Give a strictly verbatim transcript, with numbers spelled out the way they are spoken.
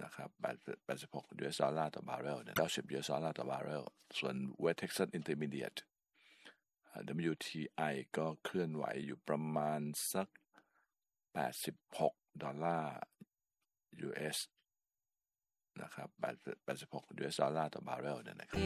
นะครับแปดสิบหก ยู เอส ดอลลาร์ต่อบาร์เรลเก้าสิบ ยู เอส ดอลลาร์ต่อบาร์เรลส่วน West Texas Intermediate ดับเบิลยู ที ไอ ก็เคลื่อนไหวอยู่ประมาณสักแปดสิบหกดอลลาร์ ยู เอส นะครับแปดสิบหก ยู เอส ดอลลาร์ต่อบาร์เรลเนี่ยนะครับ